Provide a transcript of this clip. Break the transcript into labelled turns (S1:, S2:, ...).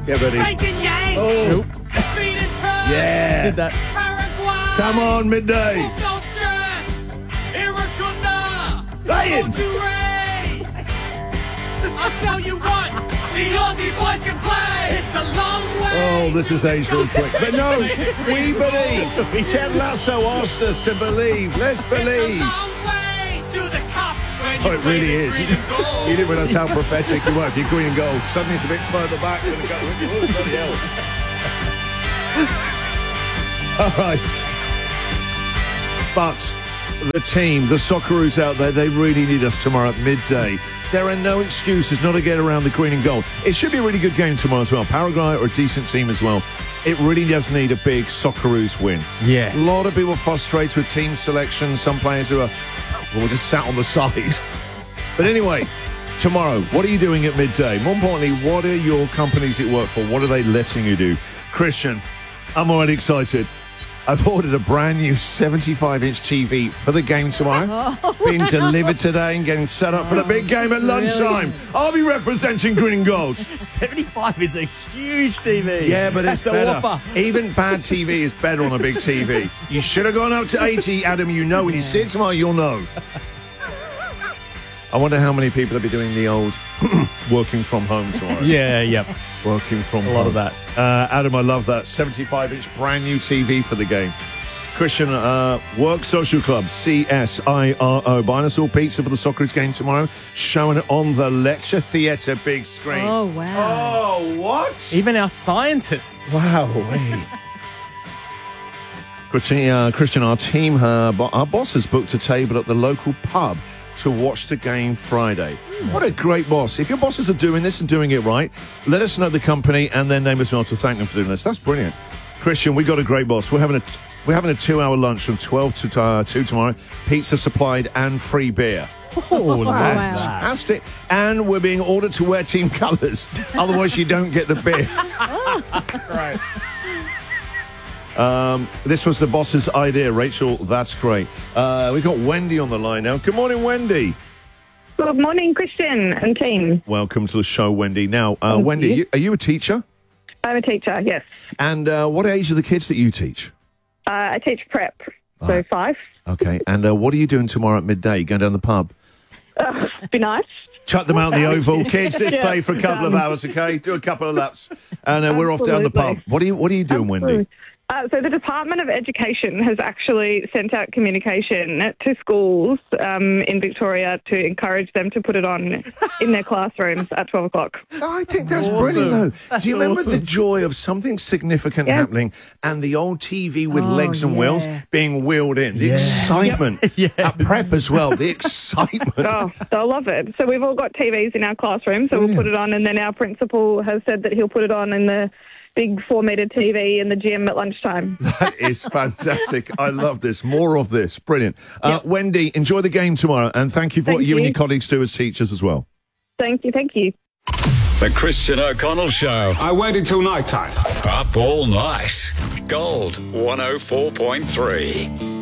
S1: Yeah, buddy.
S2: Spanking Yanks.
S1: Oh.
S2: Beating Turks.
S1: Yeah.
S3: Did that.
S2: Paraguay.
S1: Come on, midday.
S2: Those Sharks. Iracunda.
S1: Ryan.
S2: Monterey. I'll tell you what, the Aussie boys can play. It's a long way.
S1: Oh, this is aged real quick. But no, we believe. Ted Lasso asked us to believe. Let's believe.
S2: It's a long way to the cup. When
S1: Oh,
S2: you
S1: it
S2: play
S1: really
S2: the
S1: is.
S2: green and gold.
S1: You didn't realise how prophetic you were. If you're green and gold, suddenly it's a bit further back. Than it goes. Oh, bloody hell. All right. But the team, the Socceroos out there, they really need us tomorrow at midday. There are no excuses not to get around the green and gold. It should be a really good game tomorrow as well. Paraguay are a decent team as well. It really does need a big Socceroos win.
S3: Yes.
S1: A lot of people are frustrated with team selection. Some players who are, well, just sat on the side. But anyway, tomorrow, what are you doing at midday? More importantly, what are your companies you work for? What are they letting you do? Christian, I'm already excited. I've ordered a brand new 75-inch TV for the game tomorrow. It's been delivered today and getting set up for the big game at lunchtime. I'll be representing green and gold.
S3: 75 is a huge TV.
S1: Yeah, but it's
S3: That's a
S1: better.
S3: whopper.
S1: Even bad TV is better on a big TV. You should have gone up to 80, Adam. You know, when you see it tomorrow, you'll know. I wonder how many people will be doing the old working from home tomorrow.
S3: Yeah, yep.
S1: Working from
S3: A
S1: home.
S3: lot of that.
S1: Adam, I love that. 75-inch brand new TV for the game. Christian, Work Social Club, CSIRO. Buying us all pizza for the Socceroos game tomorrow. Showing it on the Lecture Theatre big screen.
S4: Oh, wow.
S1: Oh, what?
S3: Even our scientists.
S1: Wow. Christian, our team, our boss has booked a table at the local pub to watch the game Friday. What a great boss. If your bosses are doing this and doing it right, let us know the company and their name as well to thank them for doing this. That's brilliant. Christian, we got a great boss. We're having a 2-hour lunch from 12 to 2 tomorrow. Pizza supplied and free beer.
S3: Oh, love
S4: wow.
S3: that.
S1: Fantastic. And we're being ordered to wear team colours. Otherwise, you don't get the beer. Right. This was the boss's idea, Rachel. That's great. We've got Wendy on the line now. Good morning, Wendy.
S5: Good morning, Christian and team.
S1: Welcome to the show, Wendy. Now, Wendy, are you a teacher?
S5: I'm a teacher, yes.
S1: And what age are the kids that you teach?
S5: I teach prep, so 5.
S1: Okay. And what are you doing tomorrow at midday? Going down the pub?
S5: Be nice.
S1: Chuck them out in the oval. Kids, just
S5: Yeah,
S1: play for a couple of hours, okay? Do a couple of laps. And we're off down the pub.
S5: Absolutely.
S1: What are you doing, Wendy?
S5: So the Department of Education has actually sent out communication to schools in Victoria to encourage them to put it on in their classrooms at 12 o'clock.
S1: I think that's
S3: Awesome.
S1: brilliant, though.
S3: That's
S1: Do you remember
S3: awesome.
S1: the joy of something significant happening and the old TV with legs and wheels being wheeled in? The excitement at prep as well. The excitement.
S5: Oh, they'll love it. So we've all got TVs in our classroom, so we'll put it on, and then our principal has said that he'll put it on in the big 4-metre TV in the gym at lunchtime.
S1: That is fantastic. I love this. More of this. Brilliant. Wendy, enjoy the game tomorrow, and thank you for what
S5: Thank
S1: you and
S5: you.
S1: your colleagues do as teachers as well.
S5: Thank you.
S6: The Christian O'Connell Show.
S7: I waited till night time.
S6: Up all night. Gold 104.3.